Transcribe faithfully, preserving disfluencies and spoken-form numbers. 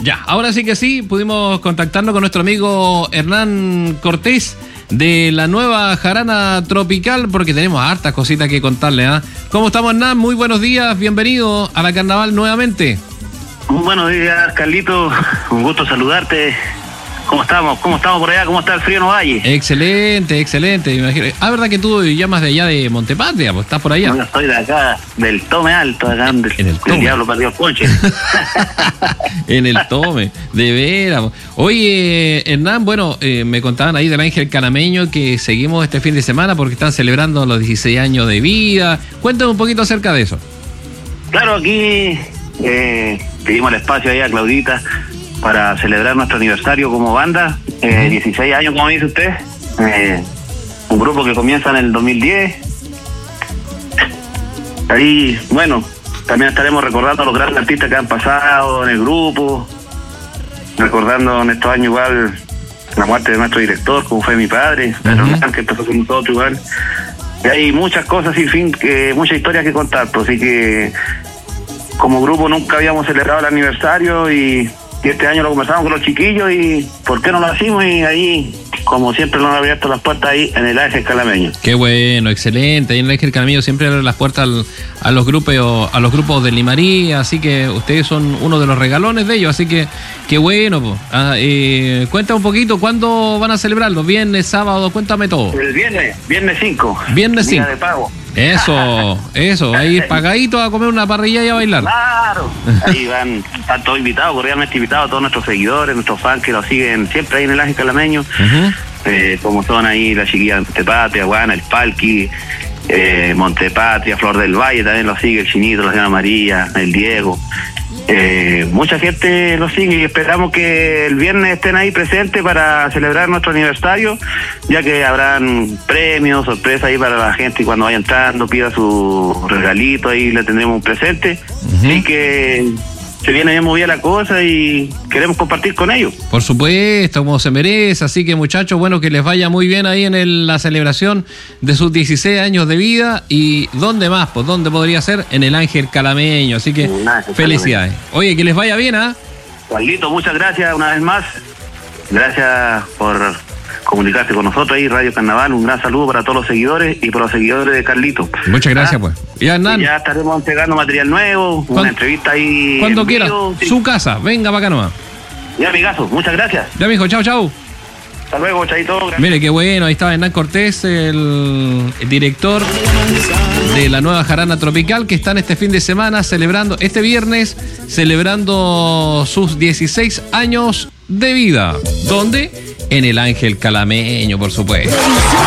Ya, ahora sí que sí, pudimos contactarnos con nuestro amigo Hernán Cortés de la nueva Jarana Tropical, porque tenemos hartas cositas que contarle, ¿ah? ¿eh? ¿Cómo estamos, Hernán? Muy buenos días, bienvenido a la Carnaval nuevamente. Muy buenos días, Carlito, un gusto saludarte. ¿Cómo estamos? ¿Cómo estamos por allá? ¿Cómo está el frío en Ovalle? Excelente, excelente. Imagino. Ah, ¿verdad que tú llamas de allá de Montepatria? Pues estás por allá. No, yo estoy de acá, del Tome Alto, acá del, en el, el diablo perdió el coche. En el Tome, de veras. Oye, Hernán, bueno, eh, me contaban ahí del Ángel Calameño que seguimos este fin de semana porque están celebrando los dieciséis años de vida. Cuéntame un poquito acerca de eso. Claro, aquí eh, pedimos el espacio ahí a Claudita para celebrar nuestro aniversario como banda, eh, uh-huh. dieciséis años, como dice usted, eh, un grupo que comienza en el dos mil diez. Ahí, bueno, también estaremos recordando a los grandes artistas que han pasado en el grupo, recordando en estos años igual la muerte de nuestro director, como fue mi padre, Pedro uh-huh. Hernán, que empezó con nosotros igual. Y hay muchas cosas sin fin, que muchas historias que contar, pues, así que como grupo nunca habíamos celebrado el aniversario y Y este año lo conversamos con los chiquillos y ¿por qué no lo hacemos? Y ahí, como siempre, nos han abierto las puertas ahí en el Ángel Calameño. Qué bueno, excelente. Ahí en el Ángel Calameño siempre abren las puertas al, a los grupos a los grupos de Limaría, así que ustedes son uno de los regalones de ellos, así que qué bueno. Po. Ah, eh, cuéntame un poquito, ¿cuándo van a celebrarlo? ¿Viernes, sábado? Cuéntame todo. El viernes, viernes cinco. Viernes cinco. Día de pago. Eso, eso, ahí pagadito a comer una parrilla y a bailar. Claro, ahí van, están todos invitados, cordialmente invitados, todos nuestros seguidores, nuestros fans que nos siguen siempre ahí en el Ángel Calameño, uh-huh. eh, como son ahí la chiquilla de Montepatria, Guana, el Palqui, eh, Montepatria, Flor del Valle, también lo sigue el Chinito, la señora María, el Diego. Eh, mucha gente lo sigue y esperamos que el viernes estén ahí presentes para celebrar nuestro aniversario, ya que habrán premios, sorpresas ahí para la gente y cuando vaya entrando pida su regalito, ahí le tendremos un presente. Uh-huh. Así que se viene bien movida la cosa y queremos compartir con ellos. Por supuesto, como se merece, así que muchachos, bueno, que les vaya muy bien ahí en el, la celebración de sus dieciséis años de vida. ¿Y dónde más? Pues dónde podría ser, en el Ángel Calameño, así que Ángel felicidades. Calameño. Oye, que les vaya bien, ¿ah? ¿eh? Carlito, muchas gracias una vez más, gracias por comunicarse con nosotros ahí, Radio Carnaval. Un gran saludo para todos los seguidores y para los seguidores de Carlito. Muchas gracias, ah, pues. Ya, Hernán. Ya estaremos entregando material nuevo, una entrevista ahí. Cuando quiera, sí. Su casa, venga para acá nomás. Ya, amigazo, muchas gracias. Ya, mijo, chao, chao. Hasta luego, chaito. Gracias. Mire, qué bueno, ahí estaba Hernán Cortés, el, el director de la nueva Jarana Tropical, que están este fin de semana celebrando, este viernes, celebrando sus dieciséis años de vida. ¿Dónde? En el Ángel Calameño, por supuesto.